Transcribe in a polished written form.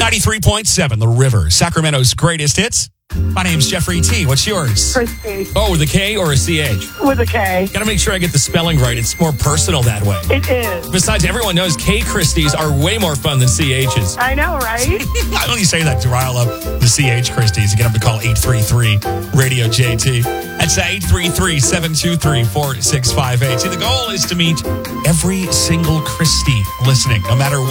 93.7, The River, Sacramento's greatest hits. My name's Jeffrey T. What's yours? Christy. Oh, with a K or a CH? With a K. Gotta make sure I get the spelling right. It's more personal that way. It is. Besides, everyone knows K Christies are way more fun than CHs. I know, right? I only say that to rile up the CH Christies and get them to call 833-RADIO-JT. That's 833-723-4658. See, the goal is to meet every single Christie listening, no matter what.